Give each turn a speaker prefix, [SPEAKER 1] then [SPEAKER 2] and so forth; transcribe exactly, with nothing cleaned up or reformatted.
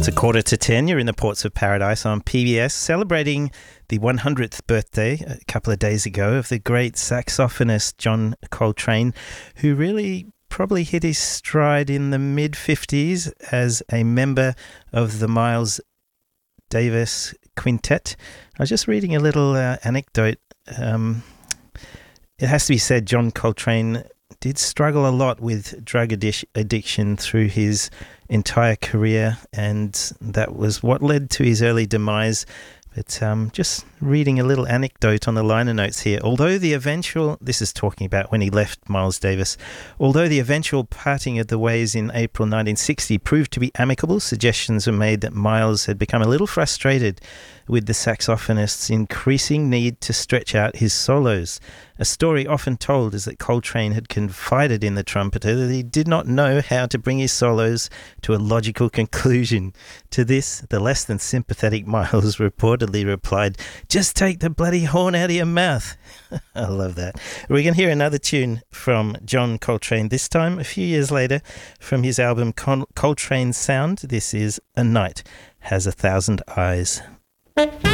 [SPEAKER 1] It's a quarter to ten. You're in the Ports of Paradise on P B S, celebrating the one hundredth birthday a couple of days ago of the great saxophonist John Coltrane, who really probably hit his stride in the mid-fifties as a member of the Miles Davis Quintet. I was just reading a little uh, anecdote. Um, it has to be said, John Coltrane did struggle a lot with drug addic- addiction through his entire career, and that was what led to his early demise. But um, just reading a little anecdote on the liner notes here. Although the eventual, this is talking about when he left Miles Davis, although the eventual parting of the ways in April nineteen sixty proved to be amicable, suggestions were made that Miles had become a little frustrated with the saxophonist's increasing need to stretch out his solos. A story often told is that Coltrane had confided in the trumpeter that he did not know how to bring his solos to a logical conclusion. To this, the less than sympathetic Miles reportedly replied, "Just take the bloody horn out of your mouth." I love that. We're going to hear another tune from John Coltrane, this time a few years later, from his album Col- Coltrane Sound. This is A Night Has a Thousand Eyes.